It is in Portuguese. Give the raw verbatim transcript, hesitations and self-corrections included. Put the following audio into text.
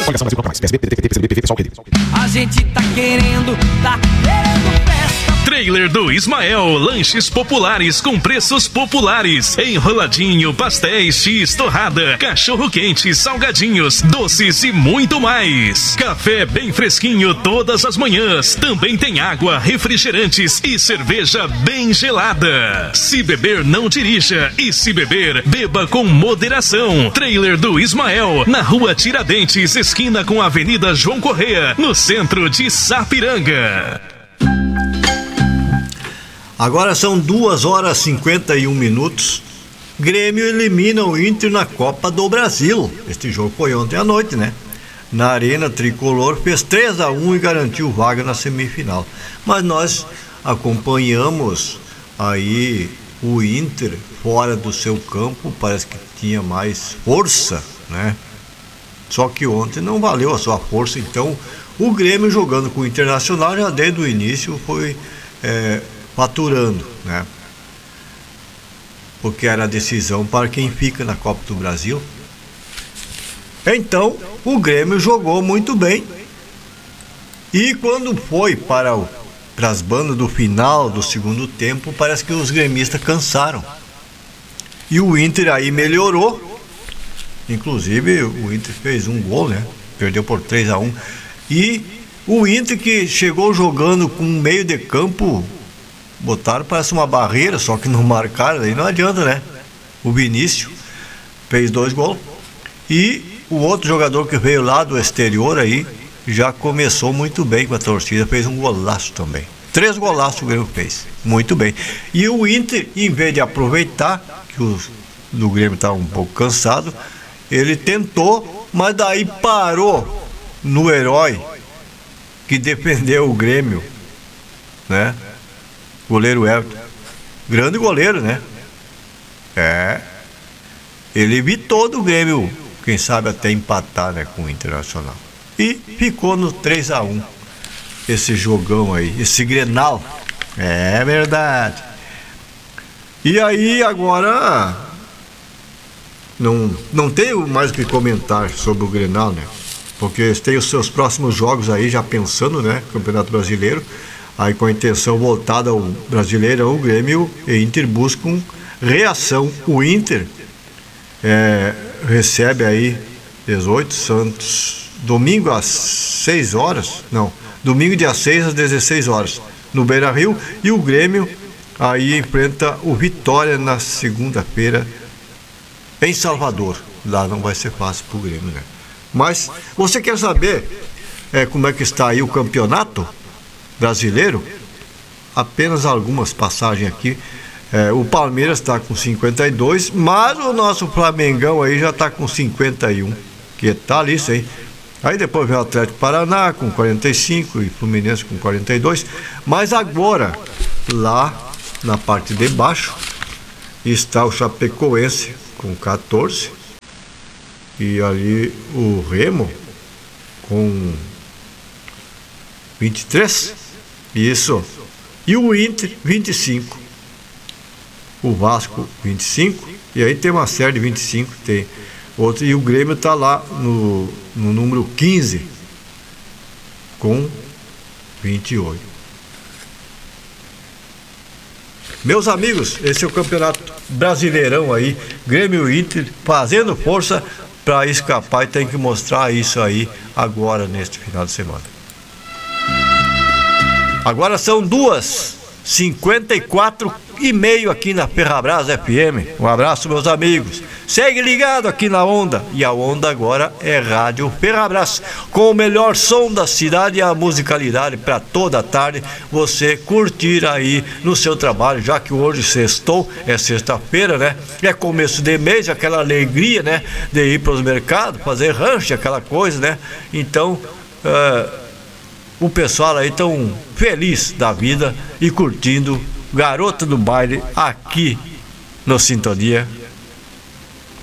A gente tá querendo, tá querendo festa. Trailer do Ismael, lanches populares com preços populares, enroladinho, pastéis, x, torrada, cachorro quente, salgadinhos, doces e muito mais. Café bem fresquinho todas as manhãs, também tem água, refrigerantes e cerveja bem gelada. Se beber, não dirija, e se beber, beba com moderação. Trailer do Ismael, na rua Tiradentes, esquina com a Avenida João Correia, no centro de Sapiranga. Agora são duas horas e cinquenta e um minutos. Grêmio elimina o Inter na Copa do Brasil. Este jogo foi ontem à noite, né? Na Arena Tricolor, fez três a um e garantiu vaga na semifinal. Mas nós acompanhamos aí o Inter fora do seu campo, parece que tinha mais força, né? Só que ontem não valeu a sua força, então o Grêmio jogando com o Internacional já desde o início foi é, faturando, né? Porque era a decisão para quem fica na Copa do Brasil. Então o Grêmio jogou muito bem. E quando foi para, o, para as bandas do final do segundo tempo, parece que os gremistas cansaram. E o Inter aí melhorou. Inclusive o Inter fez um gol, né? Perdeu por três a um. E o Inter, que chegou jogando com um meio de campo, botaram, parece uma barreira, só que não marcaram, aí não adianta, né? O Vinícius fez dois gols. E o outro jogador que veio lá do exterior aí já começou muito bem com a torcida, fez um golaço também. Três golaços o Grêmio fez, muito bem. E o Inter, em vez de aproveitar que o do Grêmio estava um pouco cansado, ele tentou, mas daí parou no herói que defendeu o Grêmio, né? Goleiro Everton, grande goleiro, né? É, ele evitou do Grêmio, quem sabe até empatar, né, com o Internacional. E ficou no três a um, esse jogão aí, esse Grenal. É verdade. E aí agora não, não tenho mais o que comentar sobre o Grenal, né? Porque tem os seus próximos jogos aí já pensando, né? Campeonato Brasileiro. Aí com a intenção voltada ao Brasileirão, o Grêmio e Inter buscam reação. O Inter é, recebe aí dezoito, Santos, domingo às seis horas, não, domingo dia seis às dezesseis horas, no Beira-Rio, e o Grêmio aí enfrenta o Vitória na segunda-feira em Salvador. Lá não vai ser fácil pro Grêmio, né? Mas você quer saber é, como é que está aí o campeonato brasileiro? Apenas algumas passagens aqui. É, o Palmeiras está com cinquenta e dois, mas o nosso Flamengão aí já está com cinquenta e um. Que tá ali, hein? Aí depois vem o Atlético Paraná com quarenta e cinco e Fluminense com quarenta e dois. Mas agora, lá na parte de baixo, está o Chapecoense com quatorze. E ali o Remo com vinte e três. Isso. E o Inter, vinte e cinco. O Vasco, vinte e cinco. E aí tem uma série de vinte e cinco. Tem outro. E o Grêmio está lá no, no número quinze, com vinte e oito. Meus amigos, esse é o Campeonato Brasileirão aí. Grêmio e Inter fazendo força para escapar, e tem que mostrar isso aí agora, neste final de semana. Agora são duas e cinquenta e quatro e meio aqui na Ferrabras F M. Um abraço, meus amigos. Segue ligado aqui na Onda. E a Onda agora é Rádio Ferrabras, com o melhor som da cidade e a musicalidade para toda a tarde você curtir aí no seu trabalho, já que hoje sextou, é sexta-feira, né? É começo de mês, aquela alegria, né? De ir para os mercados, fazer rancho, aquela coisa, né? Então, uh, o pessoal aí tão feliz da vida e curtindo Garota do Baile aqui no Sintonia